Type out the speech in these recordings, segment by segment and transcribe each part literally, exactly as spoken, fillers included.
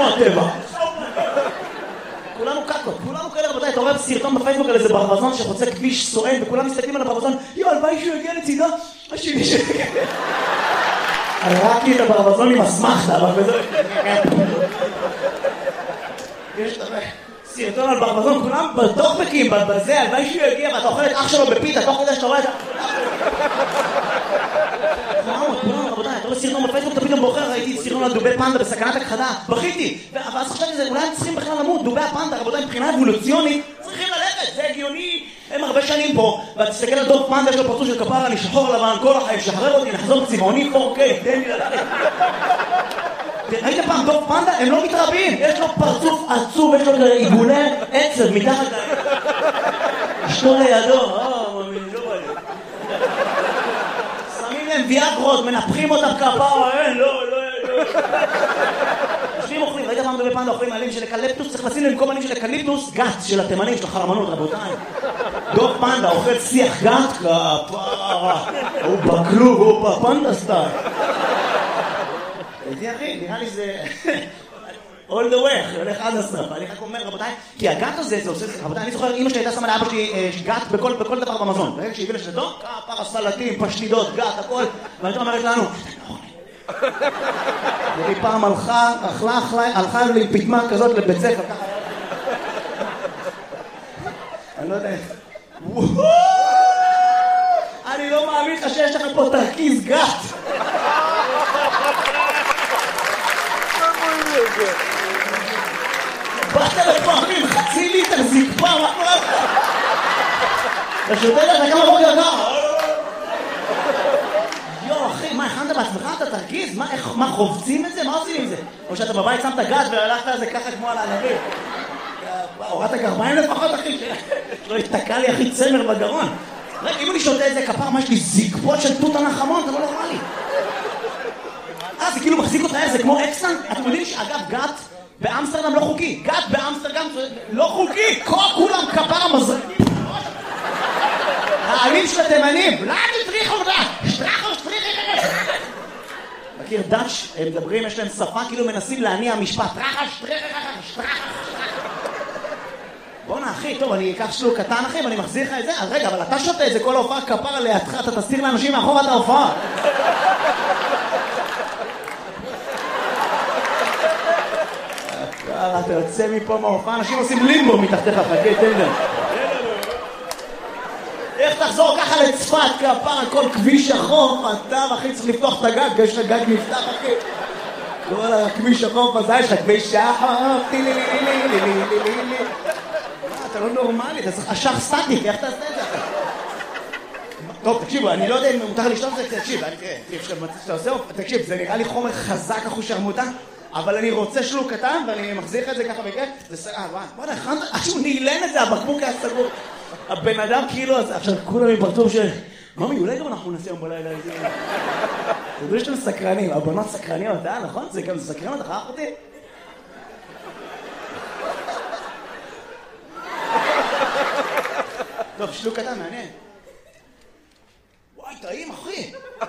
שמות טבע. כולנו קקות, כולנו כאלה רבותיי, אתה רואה סרטון בפייסבוק על איזה ברווזון שחוצה כביש סואן וכולם מסתכלים על הברווזון, יו, הלוואי שהוא יגיע לצידה, השני שיגיע. הראקתי את הברווזון עם אסמכתה, אבל בזה... יש סרטון על ברווזון, כולם בטוקבקים, בזה, הלוואי שהוא יגיע, ואתה אוכל את אח שלו בפיתה, תוך כדי שאתה רואה את ה... כולנו, רבותיי, אתה רואה סרטון בפייסבוק, אתה פתאום בוחר, ראיתי סרטון על דובי פנדה בסכנת הכחדה, בכיתי, ואז חשבתי זה, אולי הם צריכים בכלל למות, דובי הפנדה, רבותיי, מבחינה אבולוציונית, צריכים ללכת, זה הגיוני, הם הרבה שנים פה, ואתה תסתכל על דוב פנדה, יש לו פרצוף של כפרה, אני שחור לבן, כל החיים, שחרר אותי, נחזור צבעוני, פור קיי, תן לי ללכת. ראית פעם דוב פנדה? הם לא מתרבים, יש לו פרצוף עצוב, יש לו עיגולי עצב מתחת ל... אשתו לידו, אה, מאמין, לא בא לי. שמים להם ויאגרות, מנפחים אותם כפרה, אין, לא, לא, לא. יושבים אוכלים, ראית פעם דובי פנדה אוכלים מעלים של אקליפטוס, צריך לשים להם כל מעלים של אקליפטוס, גת של התימנים, של החרמנות, רבותיי. דוב פנדה אוכל שיח גת, כפרה, הוא בקלוב, הוא בפנדה סטייל. זה אחי, נראה לי זה... all the way, הולך עד הסוף. אני רק אומר, רבותיי, כי הגת הזה, זה עושה... רבותיי, אני זוכר, אמא שלי הייתה שמה לאבא שלי גת בכל דבר במזון. ברגע שהביא לשתו, כפרה, סלטים, פשטידות, גת, הכל. ואני אומרת לנו, והיא פעם הלכה, אכלה, אכלה, הלכה לי פתמה כזאת לבית ספר, ככה... אני לא יודע... אני לא מאמין לך שיש לכם פה תרכיז גת. באת לפעמים חצי ליטר זקפה, מה קורה לך? אתה שותה לך כמה בוקר ככה? יו אחי, מה הכנת בעצמך? אתה תרגיז? מה חובצים את זה? מה עושים עם זה? או שאתה בבית שמת גת והלכת על זה ככה כמו על הענבים? הורדת גרביים לפחות אחי? לא התתקע לי אחי צמר בגרון. רגע, אם אני שותה את זה כפר, מה יש לי זקפות של תות הנחמון? אתה לא נורמלי. אה, זה כאילו מחזיק אותך, זה כמו אקסטנט. אתם יודעים שאגב גת באמסטרדם לא חוקי. גת באמסטרדם לא חוקי. כולם כפר המזרק. העלים של התימנים. לא, תטריח אותה. שטרח או שטריח. מכיר דאץ', הם מדברים, יש להם שפה, כאילו מנסים להניע משפט. טרח, שטרח, שטרח. בוא'נה אחי, טוב, אני אקח שלוק קטן אחי, ואני מחזיר לך את זה. אז רגע, אבל אתה שותה את זה כל ההופעה כפר לידך, אתה תסתיר לאנשים מאחור את ההופעה. אתה יוצא מפה מההופעה, אנשים עושים לימבו מתחתיך, חכה, תן להם. איך תחזור ככה לצפת, כפר, כל כביש החוף, אתה אחי צריך לפתוח את הגג, יש לך גג נפתח אחי. כל הכביש החוף הזה, יש לך כביש החוף, טילי לי לי לי לי לי לי לי. אתה לא נורמלי, אתה צריך אשך סטטיק, איך תעשה את זה אחי? טוב, תקשיבו, אני לא יודע אם מותר לשתות את זה, תקשיב, תקשיב, זה נראה לי חומר חזק אחו שרמוטה, אבל אני רוצה שלוק קטן, ואני מחזיר את זה ככה וכך, זה סגר, בוא'נה, הכנת, שהוא נעלן את זה, הבקבוק היה סגור. הבן אדם כאילו, עכשיו כולם מפרצוף של, ממי, אולי גם אנחנו נעשה יום בלילה, תדעו שאתם סקרנים, הבנות סקרניות, אה, נכון? זה גם סקרנות, אחר אותי? טוב, שלוק קטן, מעניין. וואי, טעים, אחי.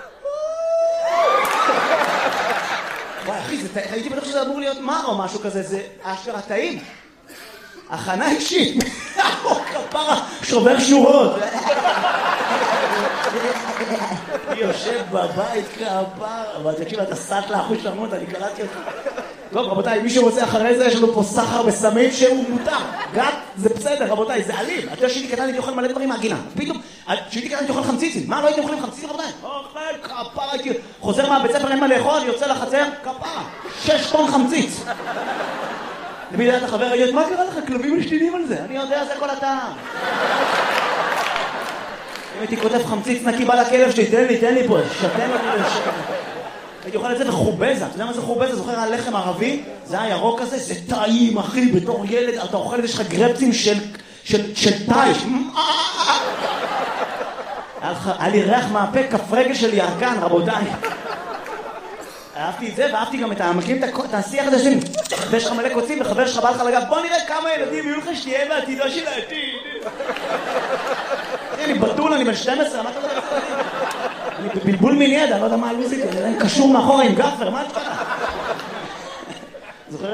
וואי, אחי, הייתי בטוח שזה אמור להיות מר או משהו כזה, זה אשכרה טעים. הכנה אישית. כפרה, שובר שורות. יושב בבית כפרה. אבל תקשיב, אתה סט לאחוז שרמות, אני קראתי אותך. טוב, רבותיי, מי שרוצה אחרי זה, יש לנו פה סחר בסמים שהוא מותר. גת, זה בסדר, רבותיי, זה אלים. אתה שהייתי קטן, הייתי אוכל מלא דברים מהגינה. פתאום, שהייתי קטן, הייתי אוכל חמציצים. מה, לא הייתי אוכלים חמציצים, רבותיי? אוכל, כפרה, הייתי... חוזר מהבית ספר, אין מה לאכול, יוצא לחצר, כפרה. שש טון חמציץ. למי דעת החבר, ראית, מה קרה לך? כלבים משתינים על זה. אני יודע, זה כל הטעם. אם הייתי כותב חמציץ נקי בא לכלב שלי, תן לי, תן לי פה, שתן אותי לשקר. הייתי אוכל לצאת לחובזה, אתה יודע מה זה חובזה? זוכר על לחם ערבי? זה היה ירוק כזה, זה טעים אחי, בתור ילד, אתה אוכל את זה, יש לך גרפצים של טייש. היה לי ריח מהפה, כף רגל של ירקן, רבותיי. אהבתי את זה, ואהבתי גם את המקים את השיח הזה שלי. ויש לך מלא קוצים, וחבר שלך בא לך לגב, בוא נראה כמה ילדים יהיו לך שתהיה בעתידו של העתיד. אני בטול, אני בן שתים עשרה, מה אתה יודע? אני בבלבול מיני ידע, אני לא יודע מה הלוזית, אני קשור מאחורה עם גפר, מה אתה יודע?